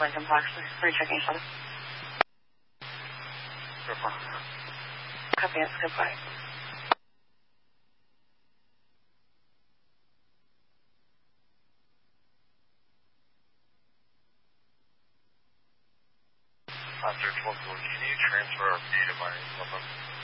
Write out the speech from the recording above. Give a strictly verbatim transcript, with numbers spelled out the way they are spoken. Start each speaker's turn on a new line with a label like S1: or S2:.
S1: Lincoln Park. Rechecking each other.
S2: Goodbye.
S1: Copy, yes, goodbye.
S2: After twelve, can you transfer our data by someone?